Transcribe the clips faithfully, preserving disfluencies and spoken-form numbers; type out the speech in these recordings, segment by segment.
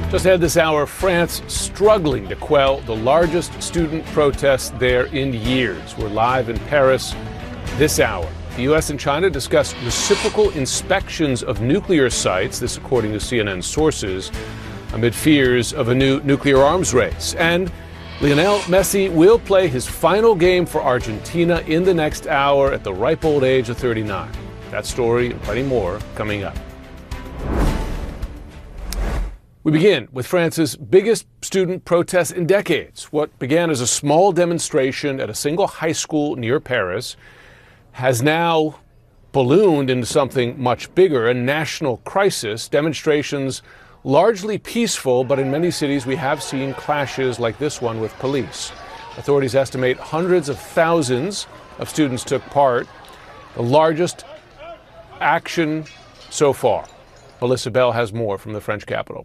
Just ahead this hour, France struggling to quell the largest student protest there in years. We're live in Paris this hour. The U S and China discuss reciprocal inspections of nuclear sites, this according to C N N sources, amid fears of a new nuclear arms race. And Lionel Messi will play his final game for Argentina in the next hour at the ripe old age of thirty-nine. That story and plenty more coming up. We begin with France's biggest student protest in decades. What began as a small demonstration at a single high school near Paris has now ballooned into something much bigger, a national crisis. Demonstrations largely peaceful, but in many cities we have seen clashes like this one with police. Authorities estimate hundreds of thousands of students took part, the largest action so far. Melissa Bell has more from the French capital.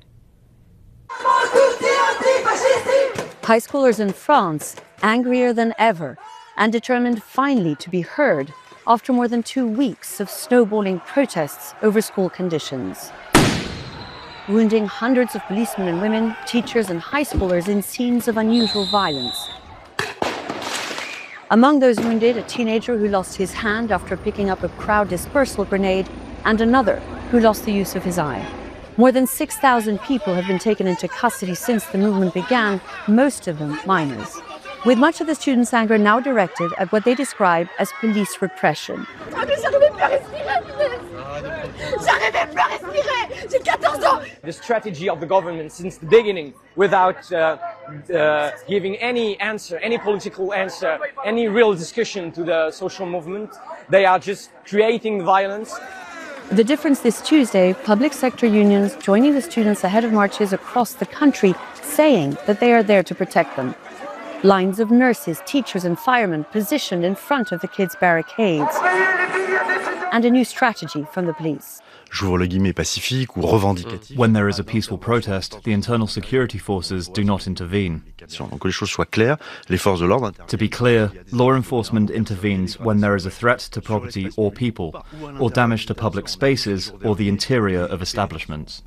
High schoolers in France, angrier than ever, and determined finally to be heard after more than two weeks of snowballing protests over school conditions, wounding hundreds of policemen and women, teachers and high schoolers in scenes of unusual violence. Among those wounded, a teenager who lost his hand after picking up a crowd dispersal grenade, and another who lost the use of his eye. More than six thousand people have been taken into custody since the movement began, most of them minors. With much of the students' anger now directed at what they describe as police repression. The strategy of the government since the beginning, without uh, uh, giving any answer, any political answer, any real discussion to the social movement, they are just creating violence. The difference this Tuesday, public sector unions joining the students ahead of marches across the country, saying that they are there to protect them. Lines of nurses, teachers and firemen positioned in front of the kids' barricades. And a new strategy from the police. J'ouvre le guillemets pacifique ou revendicatif. When there is a peaceful protest, the internal security forces do not intervene. Donc que les choses soient claires, les forces de l'ordre. To be clear, law enforcement intervenes when there is a threat to property or people, or damage to public spaces or the interior of establishments.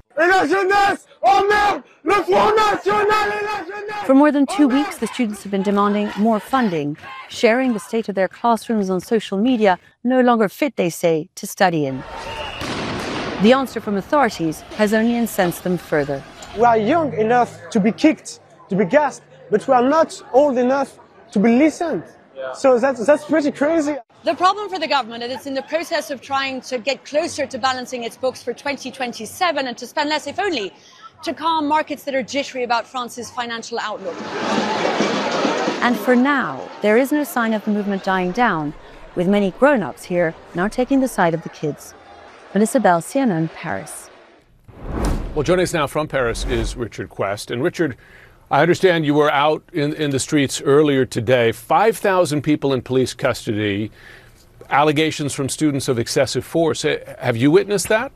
For more than two weeks, the students have been demanding more funding, sharing the state of their classrooms on social media, no longer fit, they say, to study in. The answer from authorities has only incensed them further. We are young enough to be kicked, to be gassed, but we are not old enough to be listened. Yeah. So that's, that's pretty crazy. The problem for the government is it's in the process of trying to get closer to balancing its books for twenty twenty-seven and to spend less, if only, to calm markets that are jittery about France's financial outlook. And for now, there is no sign of the movement dying down, with many grown-ups here now taking the side of the kids. Melissa Bell, C N N, Paris. Well, joining us now from Paris is Richard Quest. And Richard, I understand you were out in, in the streets earlier today. five thousand people in police custody, allegations from students of excessive force. Have you witnessed that?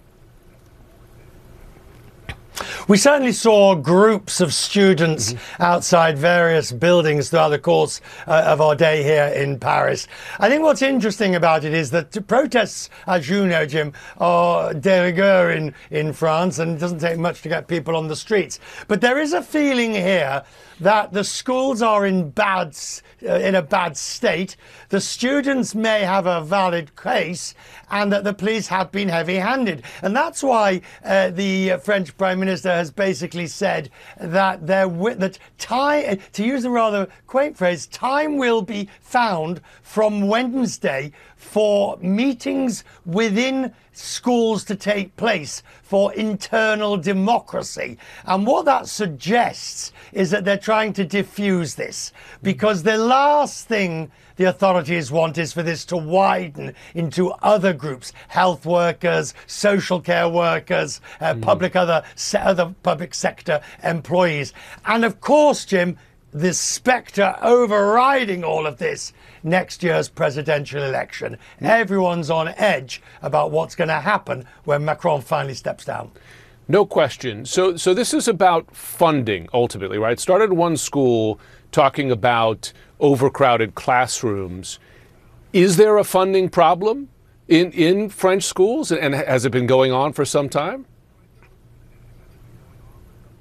We certainly saw groups of students mm-hmm. outside various buildings throughout the course uh, of our day here in Paris. I think what's interesting about it is that protests, as you know, Jim, are de rigueur in, in France, and it doesn't take much to get people on the streets. But there is a feeling here that the schools are in bad, uh, in a bad state. The students may have a valid case, and that the police have been heavy-handed. And that's why uh, the uh, French Prime Minister has basically said that there that time, to use a rather quaint phrase, time will be found from Wednesday for meetings within schools to take place for internal democracy. And what that suggests is that they're trying to diffuse this, because the last thing the authorities want is for this to widen into other groups, health workers, social care workers, uh, mm. public other, other public sector employees. And of course, Jim, the spectre overriding all of this, next year's presidential election. Mm. Everyone's on edge about what's going to happen when Macron finally steps down. No question. So, so this is about funding, ultimately, right? It started one school talking about overcrowded classrooms. Is there a funding problem in, in French schools, and has it been going on for some time?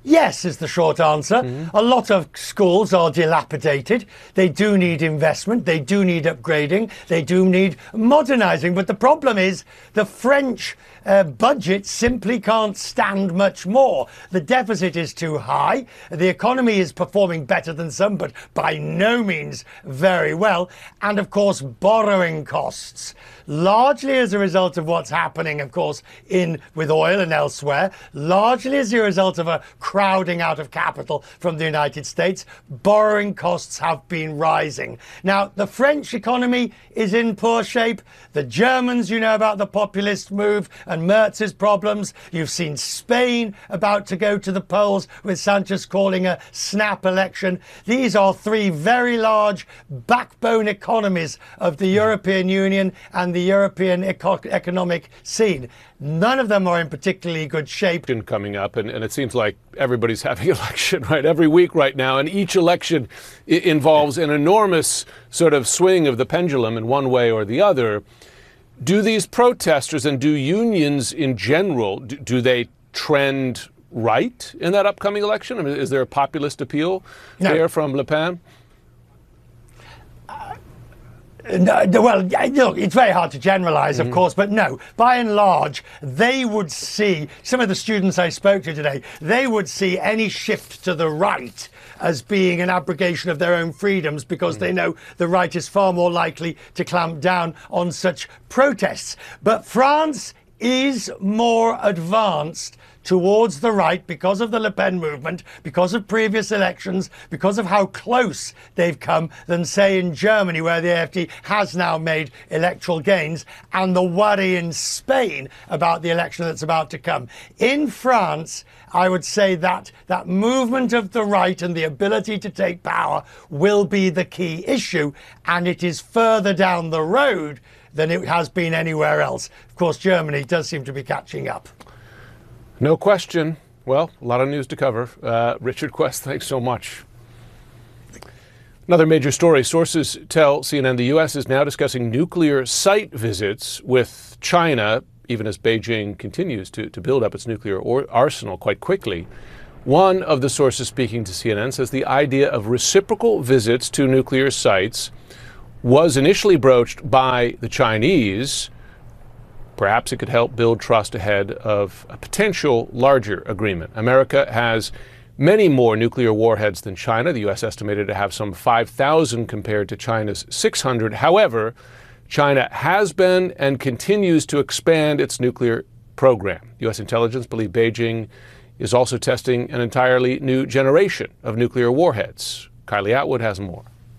Yes, is the short answer. Mm-hmm. A lot of schools are dilapidated. They do need investment. They do need upgrading. They do need modernizing. But the problem is the French uh, budget simply can't stand much more. The deficit is too high. The economy is performing better than some, but by no means very well. And of course, borrowing costs, largely as a result of what's happening, of course, in with oil and elsewhere, largely as a result of a crowding out of capital from the United States, borrowing costs have been rising. Now, the French economy is in poor shape. The Germans, you know about the populist move and Merz's problems. You've seen Spain about to go to the polls with Sanchez calling a snap election. These are three very large backbone economies of the European Union and the European eco- economic scene. None of them are in particularly good shape. Coming up, and, and it seems like everybody's having an election, right, every week right now, and each election I- involves an enormous sort of swing of the pendulum in one way or the other. Do these protesters and do unions in general, do, do they trend right in that upcoming election? I mean, is there a populist appeal no. there from Le Pen? No, well, look, it's very hard to generalize, of mm-hmm. course, but no, by and large, they would see, some of the students I spoke to today, they would see any shift to the right as being an abrogation of their own freedoms because mm-hmm. they know the right is far more likely to clamp down on such protests. But France is more advanced towards the right because of the Le Pen movement, because of previous elections, because of how close they've come than, say, in Germany, where the A F D has now made electoral gains, and the worry in Spain about the election that's about to come. In France, I would say that that movement of the right and the ability to take power will be the key issue, and it is further down the road than it has been anywhere else. Of course, Germany does seem to be catching up. No question. Well, a lot of news to cover. Uh, Richard Quest, thanks so much. Another major story. Sources tell C N N the U S is now discussing nuclear site visits with China, even as Beijing continues to, to build up its nuclear or arsenal quite quickly. One of the sources speaking to C N N says the idea of reciprocal visits to nuclear sites was initially broached by the Chinese. Perhaps it could help build trust ahead of a potential larger agreement. America has many more nuclear warheads than China. The U S estimated to have some five thousand compared to China's six hundred. However, China has been and continues to expand its nuclear program. U S intelligence believes Beijing is also testing an entirely new generation of nuclear warheads. Kylie Atwood has more.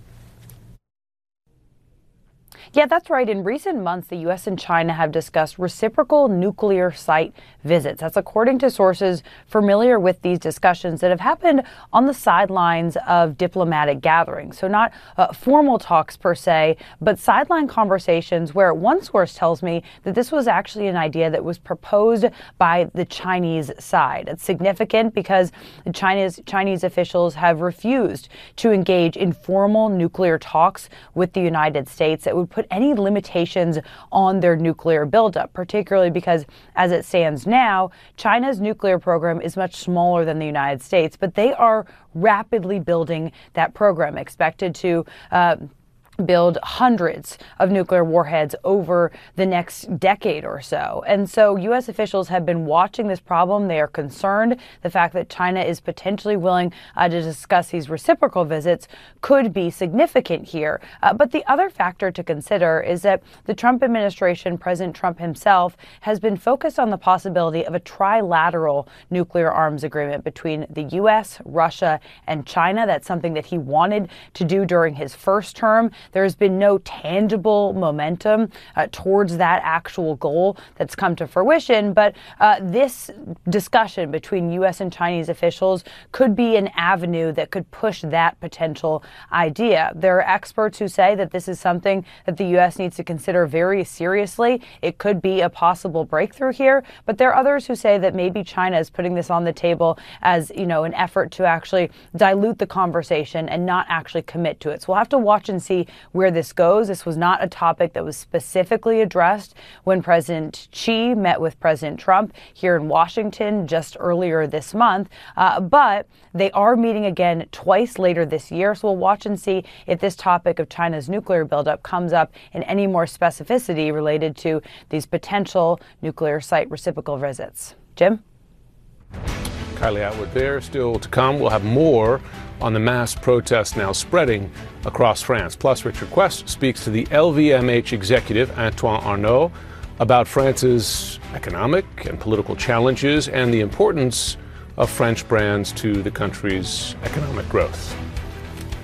Yeah, that's right. In recent months, the U S and China have discussed reciprocal nuclear site visits. That's according to sources familiar with these discussions that have happened on the sidelines of diplomatic gatherings. So not uh, formal talks per se, but sideline conversations where one source tells me that this was actually an idea that was proposed by the Chinese side. It's significant because China's Chinese officials have refused to engage in formal nuclear talks with the United States that would put any limitations on their nuclear buildup, particularly because, as it stands now, China's nuclear program is much smaller than the United States, but they are rapidly building that program, expected to uh, build hundreds of nuclear warheads over the next decade or so. And so U S officials have been watching this problem. They are concerned. The fact that China is potentially willing uh, to discuss these reciprocal visits could be significant here. Uh, but the other factor to consider is that the Trump administration, President Trump himself, has been focused on the possibility of a trilateral nuclear arms agreement between the U S, Russia, and China. That's something that he wanted to do during his first term. There's been no tangible momentum uh, towards that actual goal that's come to fruition. But uh, this discussion between U S and Chinese officials could be an avenue that could push that potential idea. There are experts who say that this is something that the U S needs to consider very seriously. It could be a possible breakthrough here. But there are others who say that maybe China is putting this on the table as, you know, an effort to actually dilute the conversation and not actually commit to it. So we'll have to watch and see where this goes. This was not a topic that was specifically addressed when President Xi met with President Trump here in Washington just earlier this month. Uh, but they are meeting again twice later this year. So we'll watch and see if this topic of China's nuclear buildup comes up in any more specificity related to these potential nuclear site reciprocal visits. Jim? Kylie Atwood there. Still to come, we'll have more on the mass protests now spreading across France. Plus, Richard Quest speaks to the L V M H executive, Antoine Arnault, about France's economic and political challenges and the importance of French brands to the country's economic growth.